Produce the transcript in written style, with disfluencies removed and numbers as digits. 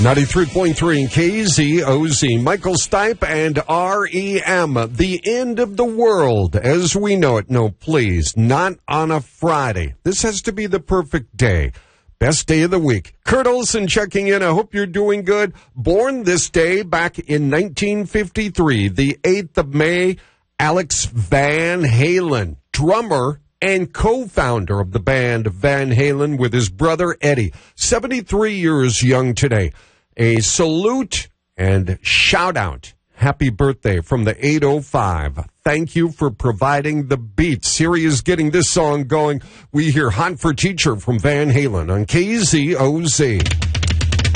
93.3 KZOZ, Michael Stipe and REM. The end of the world as we know it. No, please, not on a Friday. This has to be the perfect day. Best day of the week. Kurt Olson checking in. I hope you're doing good. Born this day back in 1953, the 8th of May, Alex Van Halen, drummer and co-founder of the band Van Halen with his brother Eddie, 73 years young today. A salute and shout out. Happy birthday from the 805. Thank you for providing the beats. Siri is getting this song going. We hear Hot for Teacher from Van Halen on KZOZ.